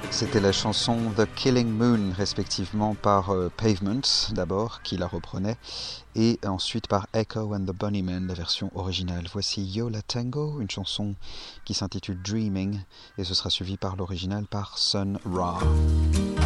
C'était la chanson The Killing Moon, respectivement par Pavement, d'abord, qui la reprenait, et ensuite par Echo and the Bunnymen, la version originale. Voici Yo La Tengo, une chanson qui s'intitule Dreaming, et ce sera suivi par l'original par Sun Ra.